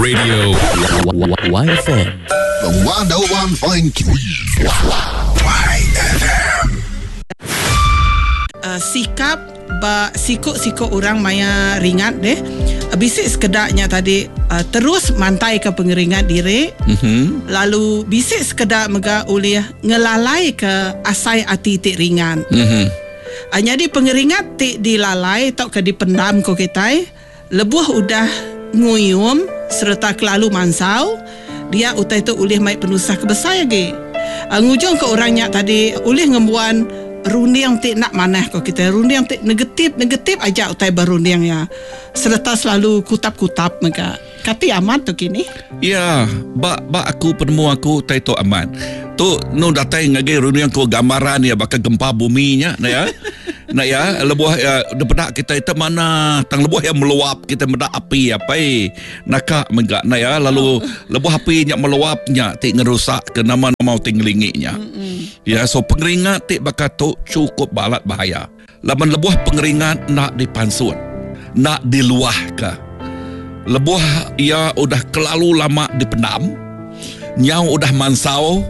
Radio YFM. The 101.3 YFM. Sikap sikut orang maya ringat deh. Bisik sekedaknya tadi terus mantai ke pengeringat diri. Lalu bisik sekedar mega oleh ngelalai ke asai ati tik ringan. Jadi pengeringat tik dilalai tak ke dipendam ko kita. Lebuh udah nguyum serta kelalu mansau. Dia utai tu oleh mai penusah kebesar lagi. Ngujung ke orangnya tadi oleh ngembuan runding tik nak manah ko kita. Runding tik negatif aja utai berunding ya. Serta selalu kutap-kutap mereka. Kati aman tu kini. Ya, ba aku penemu aku tai tu aman. Tu no datai ngage runding ko gambaran ya bakal gempa buminya nah ya. Nah ya, lebuh ya depedak kita itu mana tang lebuh yang meluap kita mendak api apa naka menggak nah ya lalu lebuh api nya meluapnya tik ngerusak ke nama mau tinglinginya. Ya so pengeringat tik bakal tu cukup balat bahaya. Laban lebuh pengeringat nak dipansun, nak diluah ke. Lebuh ia udah kelalu lama dipendam, nyau udah mansau,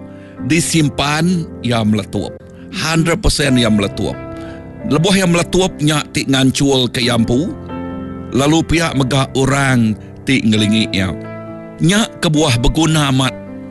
disimpan ya meletup. 100% yang meletup. Lebuh yang meletuapnya tik ngancul ke yampu, lalu pihak megah orang tik ngelingi ya. Nyak kebuah berguna amat.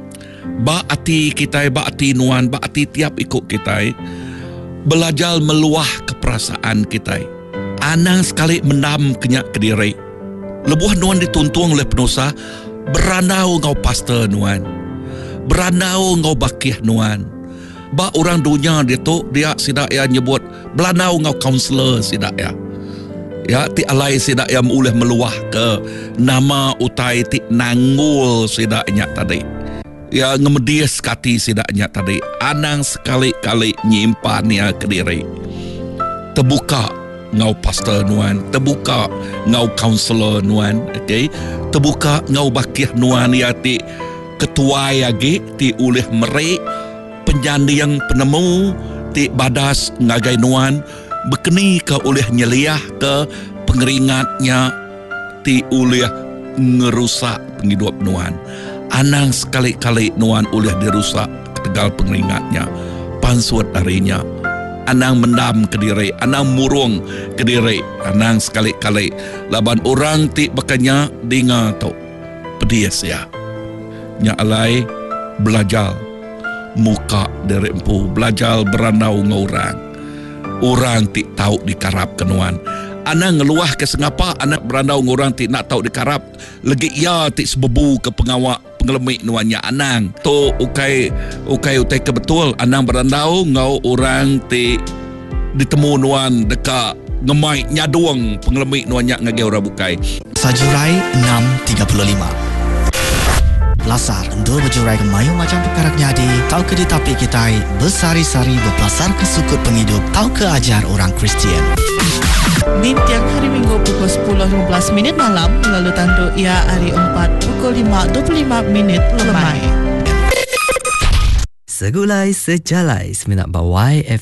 Ba ati kita, ba ati nuan, ba ati tiap ikut kita, belajar meluah ke perasaan kita. Anang sekali mendam kenyak ke diri. Lebuh nuan dituntung oleh penusa, beranau ngau pastor nuan, beranau ngau bakih nuan. Ba orang dunia dia tu dia sidak ya nyebut belanau ngau kaunselor sidak ya. Ya ti alai sidak ya mulih meluah ke nama utai ti nanggul sidaknya tadi. Ya ngemedias kati sidaknya tadi. Anang sekali-kali nyimpan ya ke diri. Terbuka ngau pastor nuan, terbuka ngau kaunselor nuan, okey. Terbuka ngau bakih nuan ya ti ketua ya ge ti ulih merek penjandi yang penemu ti badas ngagai nuan berkeni ke oleh nyeliah ke pengeringatnya ti oleh ngerusak penghidup nuan. Anang sekali-kali nuan oleh dirusak ketegal pengeringatnya pansut harinya. Anang mendam ke diri, anang murung ke diri, anang sekali-kali laban orang ti bakanya dengar tu pedias ya. Nya alai belajar muka dari empu, belajar beranau ngorang. Orang tik tahu dikarap kenuan. Anak ngeluah ke sengapa, anak beranau ngorang tik nak tahu dikarap. Lagi ia tik sebebu ke pengawak pengelemik nuannya anang. Tu ukai ke betul. Anang beranau ngau orang tik ditemu nuan dekat ngemai nyaduang pengelemik nuannya ngage orang bukai. Sajurai 6.35 Lasar endo berjurai ke mayu macam perkara jadi tahu ke di tapi kita bersari-sari berpelasar ke sukut penghidup tahu ke ajar orang Kristian. Di tiap hari Minggu pukul 10.15 malam lalu tandu ia hari 4 pukul 5.25 lemai. Segulai sejalai seminat bawai